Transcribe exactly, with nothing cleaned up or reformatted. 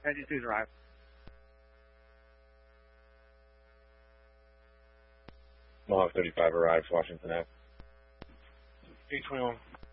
Engine two's arrived. Mohawk thirty-five arrives, Washington Ave. eight twenty-one.